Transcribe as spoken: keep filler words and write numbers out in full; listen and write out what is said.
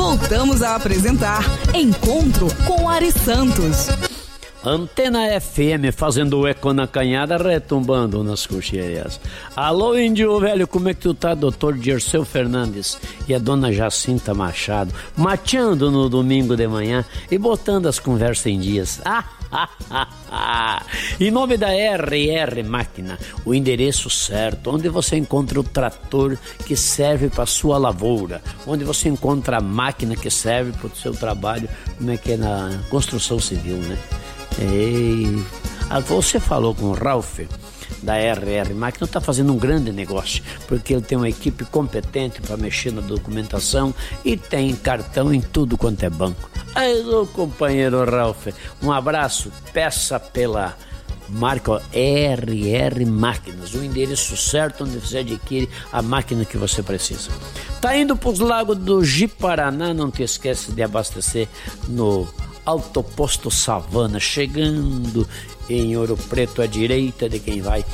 Voltamos a apresentar Encontro com Ari Santos. Antena F M fazendo eco na canhada, retumbando nas cocheiras. Alô, índio velho, como é que tu tá, doutor Dirceu Fernandes e a dona Jacinta Machado, mateando no domingo de manhã e botando as conversas em dias. Ah, ah, ah, ah. Em nome da R R Máquina, o endereço certo, onde você encontra o trator que serve para sua lavoura, onde você encontra a máquina que serve para o seu trabalho, como é que é na construção civil, né? Ei, você falou com o Ralph da R R Máquina, está fazendo um grande negócio, porque ele tem uma equipe competente para mexer na documentação e tem cartão em tudo quanto é banco. Aí, ô companheiro Ralph, um abraço, peça pela marca R R Máquinas, o endereço certo onde você adquire a máquina que você precisa. Tá indo para os lagos do Ji-Paraná, não te esquece de abastecer no Autoposto Savana, chegando em Ouro Preto à direita de quem vai